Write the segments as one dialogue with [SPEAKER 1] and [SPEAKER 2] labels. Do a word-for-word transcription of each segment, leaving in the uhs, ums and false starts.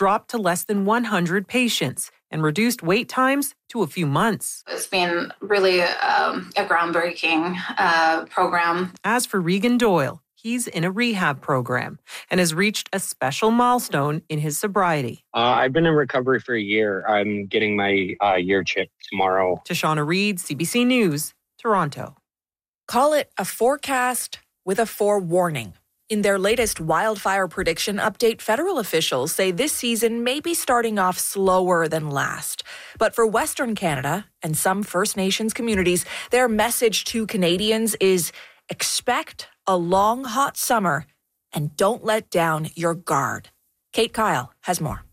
[SPEAKER 1] dropped to less than one hundred patients and reduced wait times to a few months.
[SPEAKER 2] It's been really um, a groundbreaking uh, program.
[SPEAKER 1] As for Regan Doyle, he's in a rehab program and has reached a special milestone in his sobriety.
[SPEAKER 3] Uh, I've been in recovery for a year. I'm getting my uh, year chip tomorrow.
[SPEAKER 1] Tashana Reed, C B C News, Toronto.
[SPEAKER 4] Call it a forecast with a forewarning. In their latest wildfire prediction update, federal officials say this season may be starting off slower than last. But for Western Canada and some First Nations communities, their message to Canadians is expect a long, hot summer and don't let down your guard. Kate Kyle has more.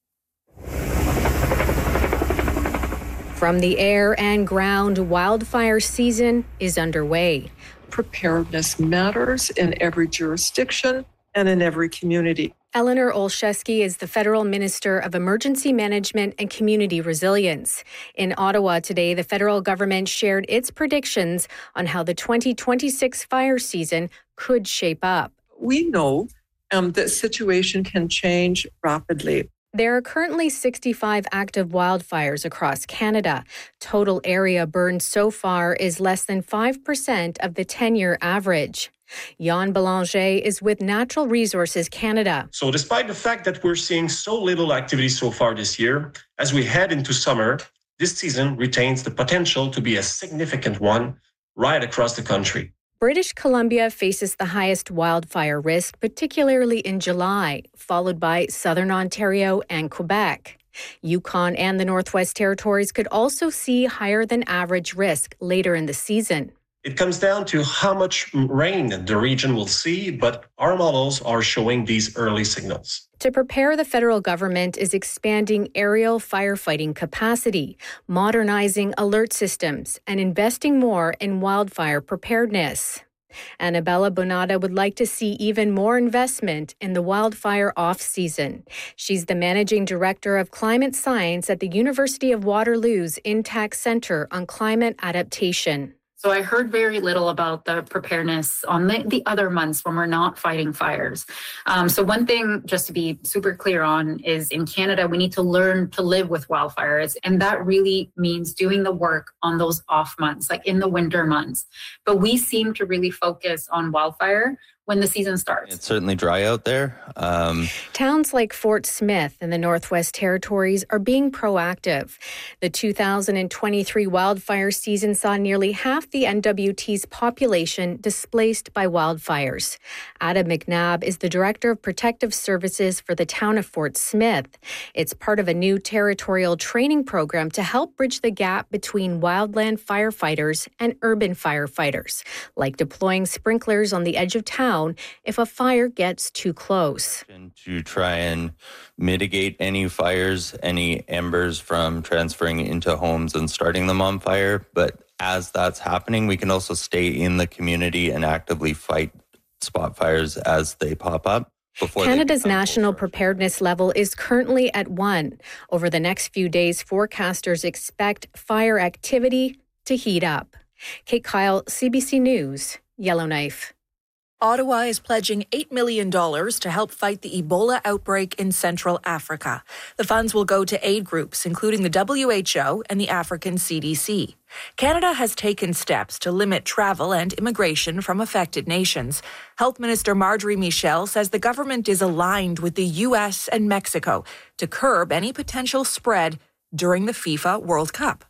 [SPEAKER 5] From the air and ground, wildfire season is underway.
[SPEAKER 6] Preparedness matters in every jurisdiction and in every community.
[SPEAKER 5] Eleanor Olszewski is the Federal Minister of Emergency Management and Community Resilience. In Ottawa today, the federal government shared its predictions on how the twenty twenty-six fire season could shape up.
[SPEAKER 6] We know um, that situation can change rapidly.
[SPEAKER 5] There are currently sixty-five active wildfires across Canada. Total area burned so far is less than five percent of the ten-year average. Jan Belanger is with Natural Resources Canada.
[SPEAKER 7] So despite the fact that we're seeing so little activity so far this year, as we head into summer, this season retains the potential to be a significant one right across the country.
[SPEAKER 5] British Columbia faces the highest wildfire risk, particularly in July, followed by Southern Ontario and Quebec. Yukon and the Northwest Territories could also see higher than average risk later in the season.
[SPEAKER 7] It comes down to how much rain the region will see, but our models are showing these early signals.
[SPEAKER 5] To prepare, the federal government is expanding aerial firefighting capacity, modernizing alert systems, and investing more in wildfire preparedness. Annabella Bonata would like to see even more investment in the wildfire off-season. She's the managing director of climate science at the University of Waterloo's Intact Centre on Climate Adaptation.
[SPEAKER 2] So I heard very little about the preparedness on the, the other months when we're not fighting fires. Um, so one thing, just to be super clear on, is in Canada, we need to learn to live with wildfires. And that really means doing the work on those off months, like in the winter months. But we seem to really focus on wildfire when the season starts.
[SPEAKER 8] It's certainly dry out there. Um,
[SPEAKER 5] Towns like Fort Smith in the Northwest Territories are being proactive. The two thousand twenty-three wildfire season saw nearly half the N W T's population displaced by wildfires. Adam McNabb is the Director of Protective Services for the town of Fort Smith. It's part of a new territorial training program to help bridge the gap between wildland firefighters and urban firefighters, like deploying sprinklers on the edge of town if a fire gets too close.
[SPEAKER 8] To try and mitigate any fires, any embers from transferring into homes and starting them on fire. But as that's happening, we can also stay in the community and actively fight spot fires as they pop up.
[SPEAKER 5] Canada's national preparedness level is currently at one. Over the next few days, forecasters expect fire activity to heat up. Kate Kyle, C B C News, Yellowknife.
[SPEAKER 4] Ottawa is pledging eight million dollars to help fight the Ebola outbreak in Central Africa. The funds will go to aid groups, including the W H O and the African C D C. Canada has taken steps to limit travel and immigration from affected nations. Health Minister Marjorie Michel says the government is aligned with the U S and Mexico to curb any potential spread during the FIFA World Cup.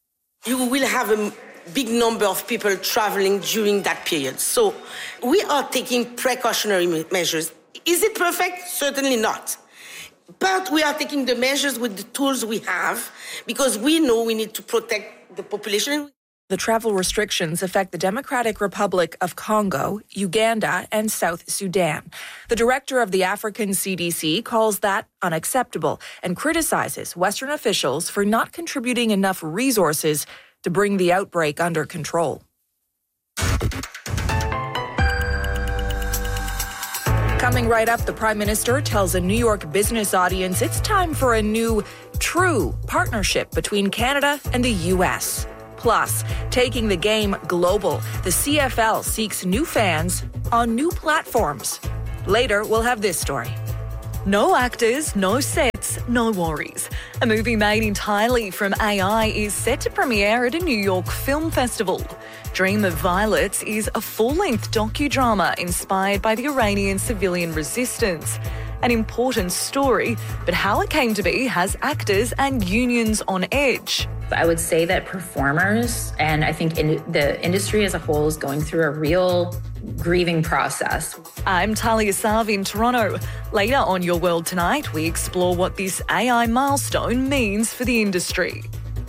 [SPEAKER 9] You will have a big number of people traveling during that period. So we are taking precautionary measures. Is it perfect? Certainly not. But we are taking the measures with the tools we have because we know we need to protect the population.
[SPEAKER 4] The travel restrictions affect the Democratic Republic of Congo, Uganda, and South Sudan. The director of the African C D C calls that unacceptable and criticizes Western officials for not contributing enough resources to bring the outbreak under control. Coming right up, the Prime Minister tells a New York business audience it's time for a new, true partnership between Canada and the U S. Plus, taking the game global, the C F L seeks new fans on new platforms. Later, we'll have this story.
[SPEAKER 10] No actors, no set. this, no worries. A movie made entirely from A I is set to premiere at a New York film festival. Dream of Violets is a full-length docudrama inspired by the Iranian civilian resistance. An important story, but how it came to be has actors and unions on edge.
[SPEAKER 11] I would say that performers, and I think in the industry as a whole, is going through a real grieving process.
[SPEAKER 10] I'm Talia Sav in Toronto. Later on Your World Tonight, we explore what this A I milestone means for the industry.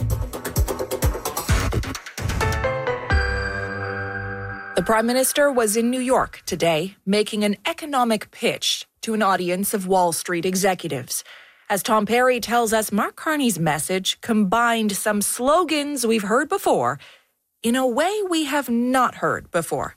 [SPEAKER 4] The Prime Minister was in New York today, making an economic pitch to an audience of Wall Street executives. As Tom Perry tells us, Mark Carney's message combined some slogans we've heard before in a way we have not heard before.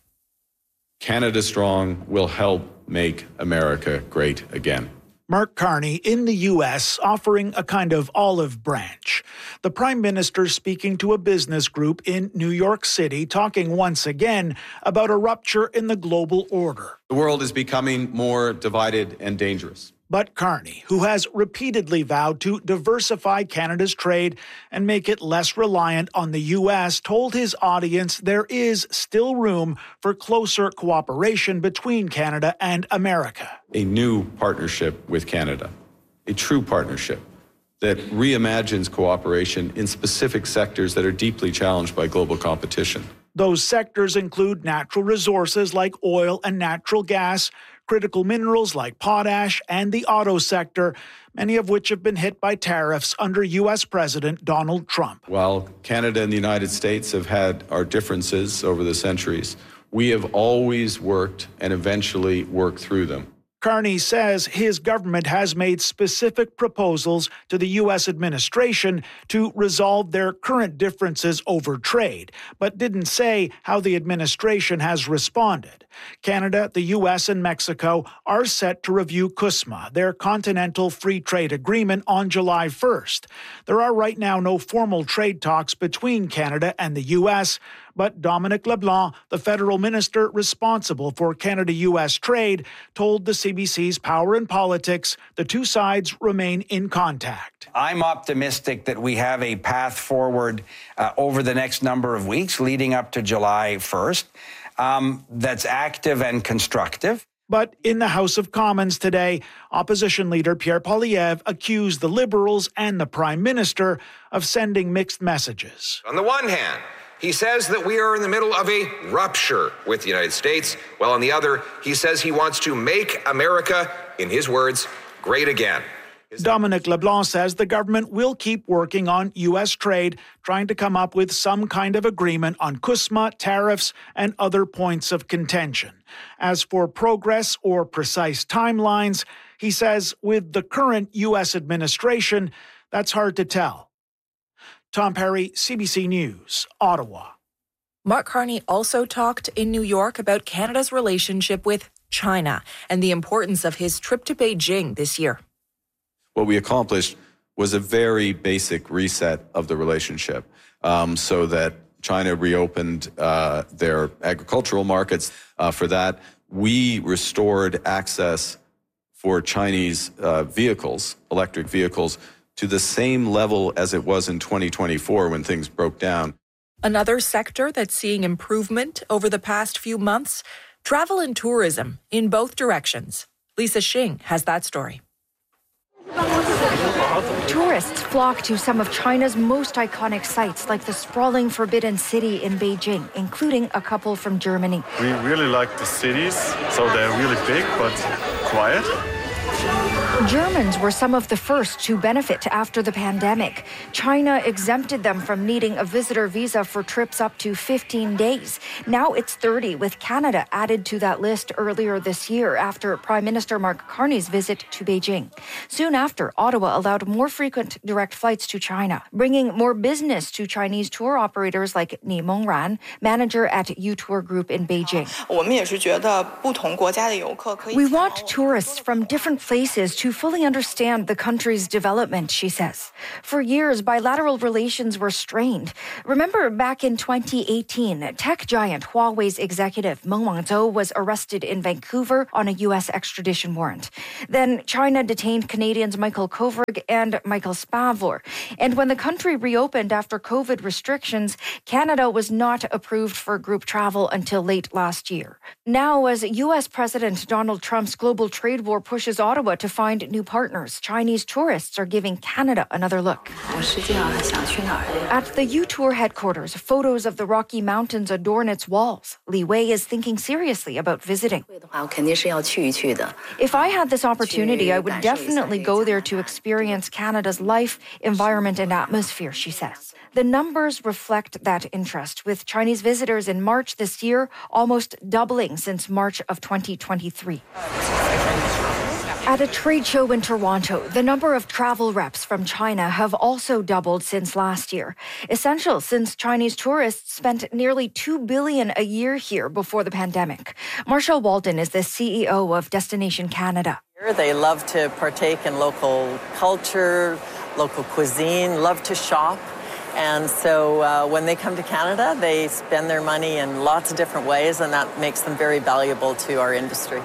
[SPEAKER 12] Canada Strong will help make America great again.
[SPEAKER 13] Mark Carney in the U S offering a kind of olive branch. The Prime Minister speaking to a business group in New York City, talking once again about a rupture in the global order.
[SPEAKER 12] The world is becoming more divided and dangerous.
[SPEAKER 13] But Carney, who has repeatedly vowed to diversify Canada's trade and make it less reliant on the U S, told his audience there is still room for closer cooperation between Canada and America.
[SPEAKER 12] A new partnership with Canada, a true partnership that reimagines cooperation in specific sectors that are deeply challenged by global competition.
[SPEAKER 13] Those sectors include natural resources like oil and natural gas, critical minerals like potash, and the auto sector, many of which have been hit by tariffs under U S President Donald Trump.
[SPEAKER 12] While Canada and the United States have had our differences over the centuries, we have always worked and eventually worked through them.
[SPEAKER 13] Carney says his government has made specific proposals to the U S administration to resolve their current differences over trade, but didn't say how the administration has responded. Canada, the U S, and Mexico are set to review CUSMA, their Continental Free Trade Agreement, on July first. There are right now no formal trade talks between Canada and the U S, but Dominic LeBlanc, the federal minister responsible for Canada-U S trade, told the C B C's Power and Politics the two sides remain in contact.
[SPEAKER 14] I'm optimistic that we have a path forward uh, over the next number of weeks leading up to July first um, that's active and constructive.
[SPEAKER 13] But in the House of Commons today, opposition leader Pierre Poilievre accused the Liberals and the Prime Minister of sending mixed messages.
[SPEAKER 15] On the one hand, he says that we are in the middle of a rupture with the United States, while on the other, he says he wants to make America, in his words, great again.
[SPEAKER 13] Dominic LeBlanc says the government will keep working on U S trade, trying to come up with some kind of agreement on CUSMA, tariffs, and other points of contention. As for progress or precise timelines, he says with the current U S administration, that's hard to tell. Tom Perry, C B C News, Ottawa.
[SPEAKER 4] Mark Carney also talked in New York about Canada's relationship with China and the importance of his trip to Beijing this year.
[SPEAKER 12] What we accomplished was a very basic reset of the relationship um, so that China reopened uh, their agricultural markets. Uh, for that, we restored access for Chinese uh, vehicles, electric vehicles, to the same level as it was in twenty twenty-four when things broke down.
[SPEAKER 4] Another sector that's seeing improvement over the past few months, travel and tourism in both directions. Lisa Xing has that story.
[SPEAKER 16] Tourists flock to some of China's most iconic sites, like the sprawling Forbidden City in Beijing, including a couple from Germany.
[SPEAKER 17] We really like the cities, so they're really big but quiet.
[SPEAKER 16] Germans were some of the first to benefit after the pandemic. China exempted them from needing a visitor visa for trips up to fifteen days. Now it's thirty, with Canada added to that list earlier this year after Prime Minister Mark Carney's visit to Beijing. Soon after, Ottawa allowed more frequent direct flights to China, bringing more business to Chinese tour operators like Ni Mengran, manager at U-Tour Group in Beijing.
[SPEAKER 18] We
[SPEAKER 16] want tourists from different places to to fully understand the country's development, she says. For years, bilateral relations were strained. Remember back in twenty eighteen, tech giant Huawei's executive Meng Wanzhou was arrested in Vancouver on a U S extradition warrant. Then China detained Canadians Michael Kovrig and Michael Spavor. And when the country reopened after COVID restrictions, Canada was not approved for group travel until late last year. Now, as U S President Donald Trump's global trade war pushes Ottawa to find new partners, Chinese tourists are giving Canada another look. At the U-Tour headquarters, photos of the Rocky Mountains adorn its walls. Li Wei is thinking seriously about visiting. If I had this opportunity, I would definitely go there to experience Canada's life, environment, and atmosphere, she says. The numbers reflect that interest, with Chinese visitors in March this year almost doubling since March of twenty twenty-three. At a trade show in Toronto, the number of travel reps from China have also doubled since last year. Essential since Chinese tourists spent nearly two billion dollars a year here before the pandemic. Marshall Walden is the C E O of Destination Canada.
[SPEAKER 18] They love to partake in local culture, local cuisine, love to shop. And so uh, when they come to Canada, they spend their money in lots of different ways, and that makes them very valuable to our industry.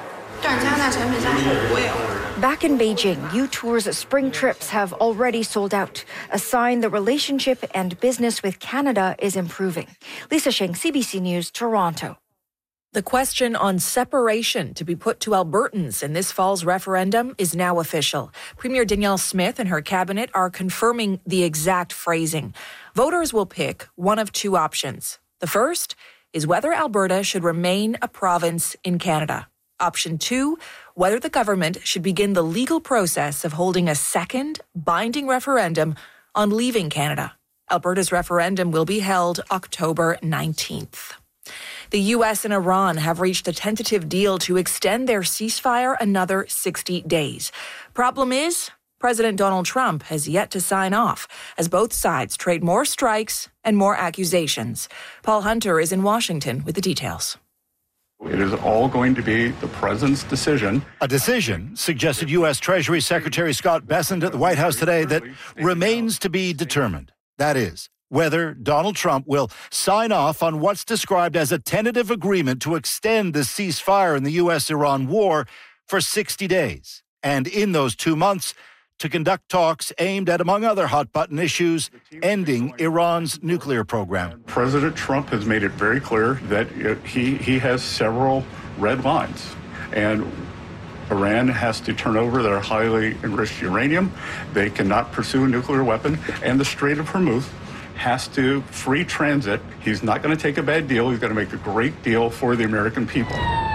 [SPEAKER 16] Back in Beijing, U-Tour's spring trips have already sold out, a sign the relationship and business with Canada is improving. Lisa Sheng, C B C News, Toronto.
[SPEAKER 4] The question on separation to be put to Albertans in this fall's referendum is now official. Premier Danielle Smith and her cabinet are confirming the exact phrasing. Voters will pick one of two options. The first is whether Alberta should remain a province in Canada. Option two, whether the government should begin the legal process of holding a second binding referendum on leaving Canada. Alberta's referendum will be held October nineteenth. The U S and Iran have reached a tentative deal to extend their ceasefire another sixty days. Problem is, President Donald Trump has yet to sign off as both sides trade more strikes and more accusations. Paul Hunter is in Washington with the details.
[SPEAKER 19] It is all going to be the president's decision.
[SPEAKER 20] A decision, suggested U S. Treasury Secretary Scott Bessent at the White House today, that remains to be determined. That is, whether Donald Trump will sign off on what's described as a tentative agreement to extend the ceasefire in the U S Iran war for sixty days. And in those two months, to conduct talks aimed at, among other hot-button issues, ending Iran's nuclear program.
[SPEAKER 19] President Trump has made it very clear that it, he, he has several red lines, and Iran has to turn over their highly enriched uranium. They cannot pursue a nuclear weapon, and the Strait of Hormuz has to free transit. He's not going to take a bad deal. He's going to make a great deal for the American people.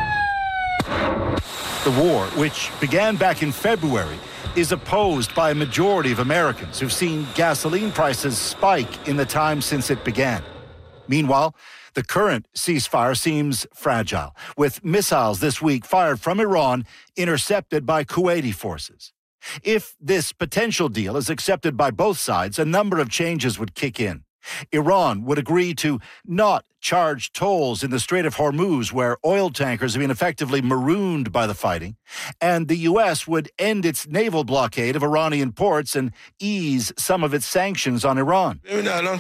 [SPEAKER 20] The war, which began back in February, is opposed by a majority of Americans who've seen gasoline prices spike in the time since it began. Meanwhile, the current ceasefire seems fragile, with missiles this week fired from Iran intercepted by Kuwaiti forces. If this potential deal is accepted by both sides, a number of changes would kick in. Iran would agree to not charge tolls in the Strait of Hormuz, where oil tankers have been effectively marooned by the fighting, and the U S would end its naval blockade of Iranian ports and ease some of its sanctions on Iran. In Iran,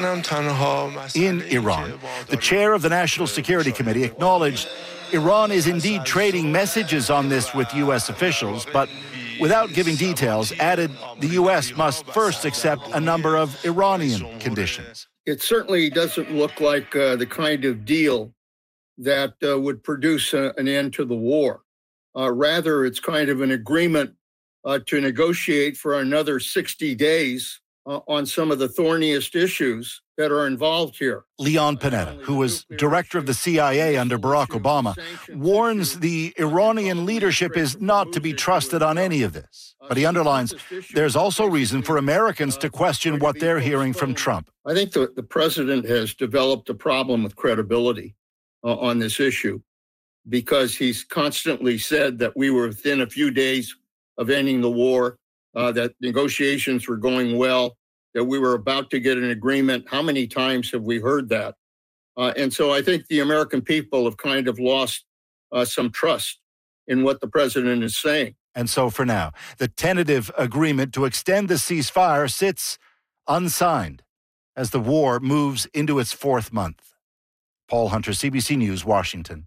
[SPEAKER 20] the chair of the National Security Committee acknowledged Iran is indeed trading messages on this with U S officials, but without giving details, added the U S must first accept a number of Iranian conditions.
[SPEAKER 21] It certainly doesn't look like uh, the kind of deal that uh, would produce a, an end to the war. Uh, rather, it's kind of an agreement uh, to negotiate for another sixty days uh, on some of the thorniest issues that are involved here.
[SPEAKER 20] Leon Panetta, who was director of the C I A under Barack Obama, warns the Iranian leadership is not to be trusted on any of this. But he underlines there's also reason for Americans to question what they're hearing from Trump.
[SPEAKER 21] I think the, the president has developed a problem with credibility uh, on this issue because he's constantly said that we were within a few days of ending the war, uh, that negotiations were going well, that we were about to get an agreement. How many times have we heard that? Uh, and so I think the American people have kind of lost uh, some trust in what the president is saying.
[SPEAKER 20] And so for now, the tentative agreement to extend the ceasefire sits unsigned as the war moves into its fourth month. Paul Hunter, C B C News, Washington.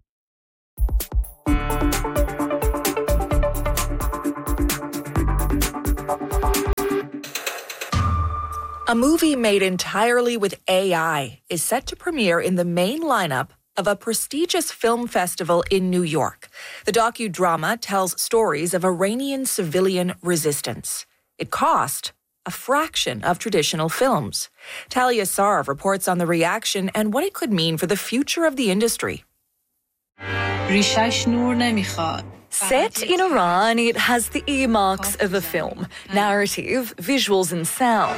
[SPEAKER 4] A movie made entirely with A I is set to premiere in the main lineup of a prestigious film festival in New York. The docudrama tells stories of Iranian civilian resistance. It cost a fraction of traditional films. Talia Sarv reports on the reaction and what it could mean for the future of the industry.
[SPEAKER 10] Set in Iran, it has the earmarks of a film, narrative, visuals and sound.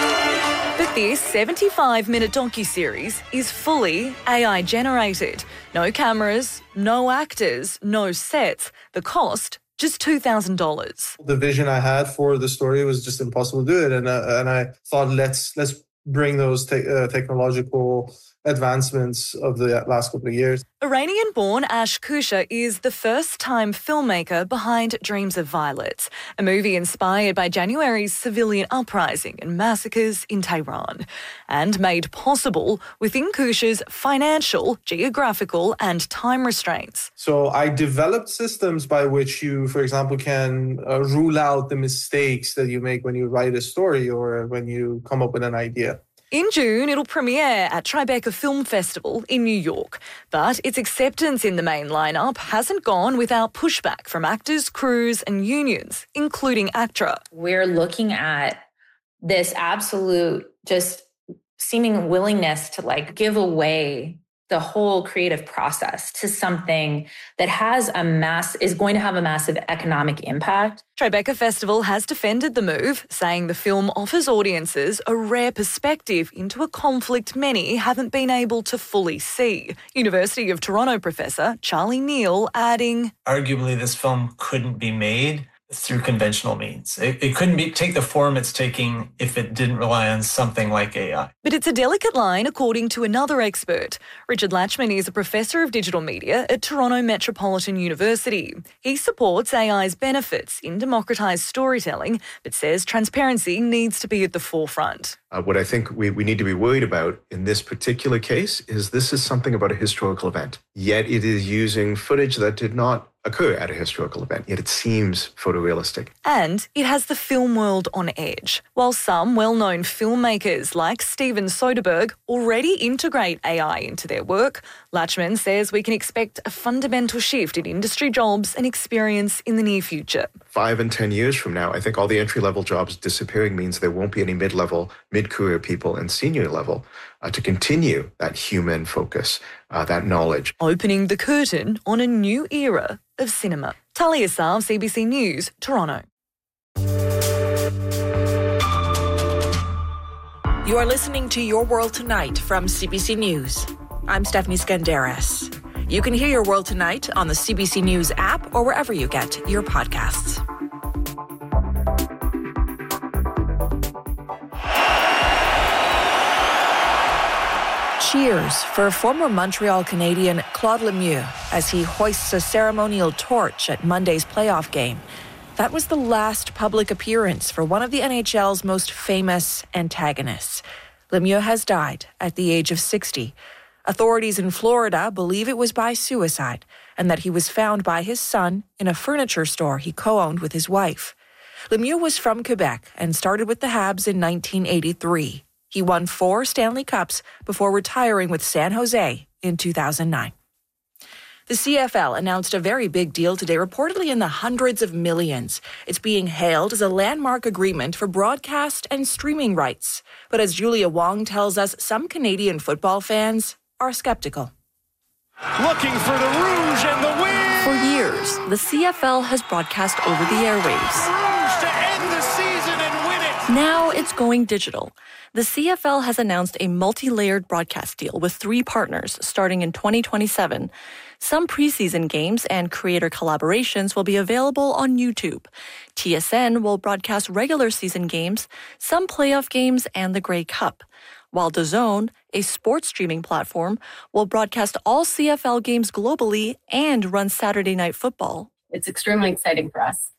[SPEAKER 10] But this seventy-five minute docuseries is fully A I generated. No cameras, no actors, no sets. The cost, just two thousand dollars.
[SPEAKER 3] The vision I had for the story was just impossible to do it. And, uh, and I thought, let's let's bring those te- uh, technological advancements of the last couple of years.
[SPEAKER 10] Iranian-born Ash Kusha is the first-time filmmaker behind Dreams of Violets, a movie inspired by January's civilian uprising and massacres in Tehran, and made possible within Kusha's financial, geographical and time restraints.
[SPEAKER 3] So I developed systems by which you, for example, can uh, rule out the mistakes that you make when you write a story or when you come up with an idea.
[SPEAKER 10] In June, it'll premiere at Tribeca Film Festival in New York. But its acceptance in the main lineup hasn't gone without pushback from actors, crews and unions, including ACTRA.
[SPEAKER 11] We're looking at this absolute just seeming willingness to like give away the whole creative process to something that has a mass, is going to have a massive economic impact.
[SPEAKER 10] Tribeca Festival has defended the move, saying the film offers audiences a rare perspective into a conflict many haven't been able to fully see. University of Toronto professor Charlie Neal adding,
[SPEAKER 22] arguably this film couldn't be made through conventional means. It, it couldn't be take the form it's taking if it didn't rely on something like A I.
[SPEAKER 10] But it's a delicate line, according to another expert. Richard Latchman is a professor of digital media at Toronto Metropolitan University. He supports A I's benefits in democratised storytelling, but says transparency needs to be at the forefront.
[SPEAKER 23] Uh, what I think we, we need to be worried about in this particular case is this is something about a historical event, yet it is using footage that did not occur at a historical event, yet it seems photorealistic.
[SPEAKER 10] And it has the film world on edge. While some well-known filmmakers like Steven Soderbergh already integrate A I into their work, Latchman says we can expect a fundamental shift in industry jobs and experience in the near future.
[SPEAKER 23] Five and ten years from now, I think all the entry-level jobs disappearing means there won't be any mid-level, mid-career people and senior level uh, to continue that human focus, uh, that knowledge.
[SPEAKER 10] Opening the curtain on a new era of cinema. Talia Sarv, C B C News, Toronto.
[SPEAKER 4] You are listening to Your World Tonight from C B C News. I'm Stephanie Skandaris. You can hear Your World Tonight on the C B C News app or wherever you get your podcasts. Cheers for former Montreal Canadian Claude Lemieux as he hoists a ceremonial torch at Monday's playoff game. That was the last public appearance for one of the N H L's most famous antagonists. Lemieux has died at the age of sixty. Authorities in Florida believe it was by suicide and that he was found by his son in a furniture store he co-owned with his wife. Lemieux was from Quebec and started with the Habs in nineteen eighty-three. He won four Stanley Cups before retiring with San Jose in two thousand nine. The C F L announced a very big deal today, reportedly in the hundreds of millions. It's being hailed as a landmark agreement for broadcast and streaming rights. But as Julia Wong tells us, some Canadian football fans are skeptical.
[SPEAKER 24] Looking for the Rouge and the win!
[SPEAKER 25] For years, the C F L has broadcast over the airwaves.
[SPEAKER 24] Rouge to end the season and win it!
[SPEAKER 25] Now it's going digital. The C F L has announced a multi-layered broadcast deal with three partners starting in twenty twenty-seven. Some preseason games and creator collaborations will be available on YouTube. T S N will broadcast regular season games, some playoff games, and the Grey Cup. While DAZN, a sports streaming platform, will broadcast all C F L games globally and run Saturday Night Football.
[SPEAKER 26] It's extremely exciting for us.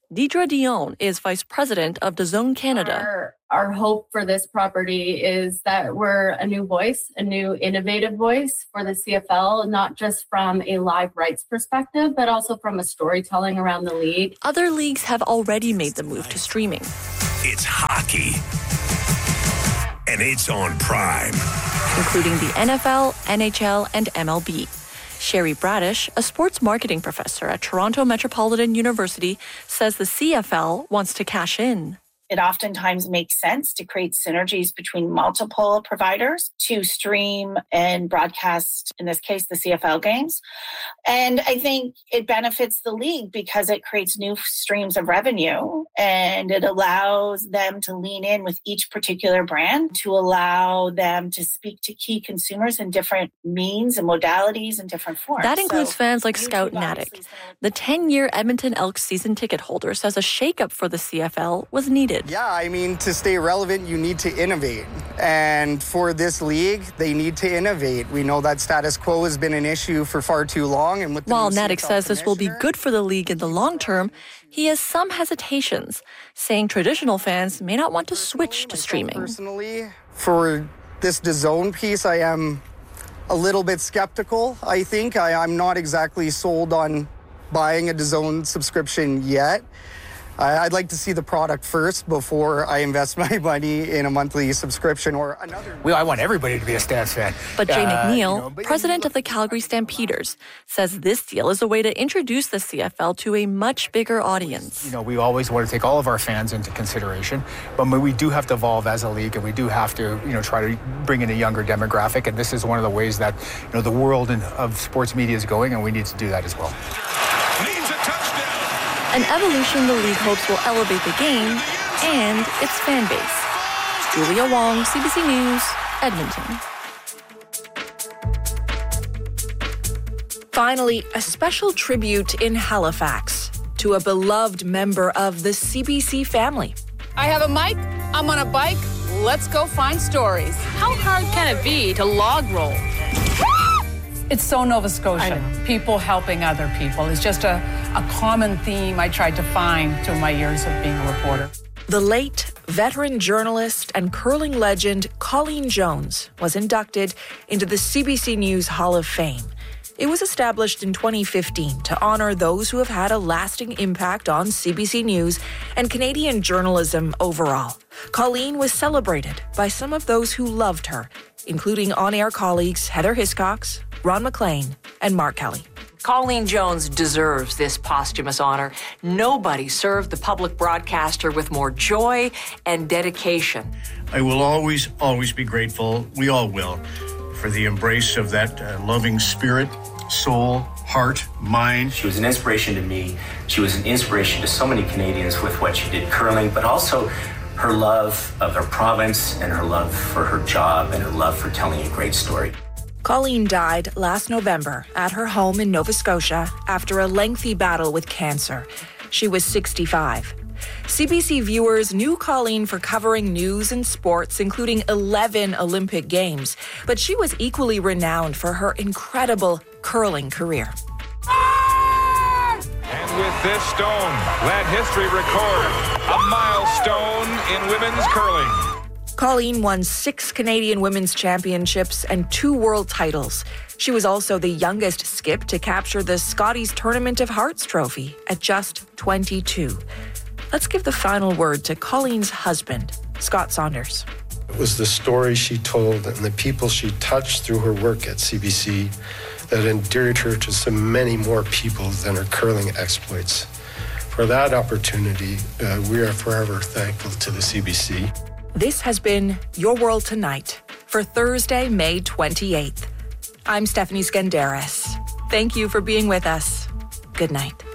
[SPEAKER 25] Deidre Dion is vice president of DAZN Canada.
[SPEAKER 1] Our, our hope for this property is that we're a new voice, a new innovative voice for the C F L, not just from a live rights perspective, but also from a storytelling around the league.
[SPEAKER 25] Other leagues have already made the move to streaming.
[SPEAKER 2] It's hockey, and it's on Prime,
[SPEAKER 25] including the N F L, N H L, and M L B. Sherry Bradish, a sports marketing professor at Toronto Metropolitan University, says the C F L wants to cash in.
[SPEAKER 6] It oftentimes makes sense to create synergies between multiple providers to stream and broadcast, in this case, the C F L games. And I think it benefits the league because it creates new streams of revenue and it allows them to lean in with each particular brand to allow them to speak to key consumers in different means and modalities and different forms.
[SPEAKER 25] That includes
[SPEAKER 6] so,
[SPEAKER 25] fans like Scout Natick. The ten-year Edmonton Elks season ticket holder says a shakeup for the C F L was needed.
[SPEAKER 7] Yeah, I mean, to stay relevant, you need to innovate. And for this league, they need to innovate. We know that status quo has been an issue for far too long. And with the
[SPEAKER 25] While Natick says this will be good for the league in the long term, he has some hesitations, saying traditional fans may not want to switch to streaming.
[SPEAKER 7] Personally, for this DAZN piece, I am a little bit skeptical, I think. I, I'm not exactly sold on buying a DAZN subscription yet. I'd like to see the product first before I invest my money in a monthly subscription or another.
[SPEAKER 8] Well, I want everybody to be a Stamps fan.
[SPEAKER 25] But Jay
[SPEAKER 8] uh,
[SPEAKER 25] McNeil,
[SPEAKER 8] you know,
[SPEAKER 25] president of the Calgary Stampeders, says this deal is a way to introduce the C F L to a much bigger audience.
[SPEAKER 8] You know, we always want to take all of our fans into consideration, but we do have to evolve as a league, and we do have to, you know, try to bring in a younger demographic. And this is one of the ways that, you know, the world of sports media is going, and we need to do that as well.
[SPEAKER 25] An evolution the league hopes will elevate the game and its fan base. Julia Wong, C B C News, Edmonton. Finally, a special tribute in Halifax to a beloved member of the C B C family.
[SPEAKER 26] I have a mic, I'm on a bike, let's go find stories. How hard can it be to log roll?
[SPEAKER 27] It's so Nova Scotia. People helping other people. It's just a, a common theme I tried to find through my years of being a reporter.
[SPEAKER 4] The late veteran journalist and curling legend Colleen Jones was inducted into the C B C News Hall of Fame. It was established in twenty fifteen to honor those who have had a lasting impact on C B C News and Canadian journalism overall. Colleen was celebrated by some of those who loved her, including on-air colleagues Heather Hiscox, Ron McLean, and Mark Kelly.
[SPEAKER 28] Colleen Jones deserves this posthumous honor. Nobody served the public broadcaster with more joy and dedication.
[SPEAKER 29] I will always, always be grateful, we all will, for the embrace of that uh, loving spirit, soul, heart, mind.
[SPEAKER 30] She was an inspiration to me. She was an inspiration to so many Canadians with what she did curling, but also her love of her province and her love for her job and her love for telling a great story.
[SPEAKER 4] Colleen died last November at her home in Nova Scotia after a lengthy battle with cancer. She was sixty-five. C B C viewers knew Colleen for covering news and sports, including eleven Olympic Games, but she was equally renowned for her incredible curling career.
[SPEAKER 31] And with this stone, let history record a milestone in women's curling.
[SPEAKER 4] Colleen won six Canadian Women's Championships and two world titles. She was also the youngest skip to capture the Scotties Tournament of Hearts trophy at just twenty-two. Let's give the final word to Colleen's husband, Scott Saunders.
[SPEAKER 32] It was the story she told and the people she touched through her work at C B C that endeared her to so many more people than her curling exploits. For that opportunity, uh, we are forever thankful to the C B C.
[SPEAKER 4] This has been Your World Tonight for Thursday, May twenty-eighth. I'm Stephanie Skandaris. Thank you for being with us. Good night.